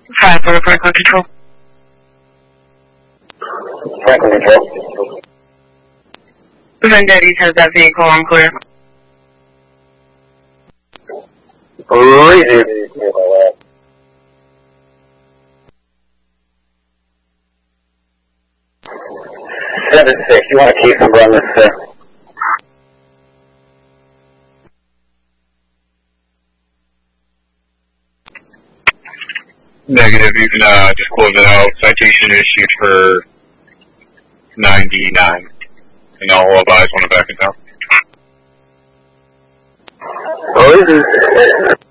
Franklin Control. Franklin Control. Vendetti's has that vehicle on clear. Crazy. 7-6, you want a case number on this, sir? Negative, you can just close it out. Citation issued for 99. And I'll advise when I'm back in town. Oh, this is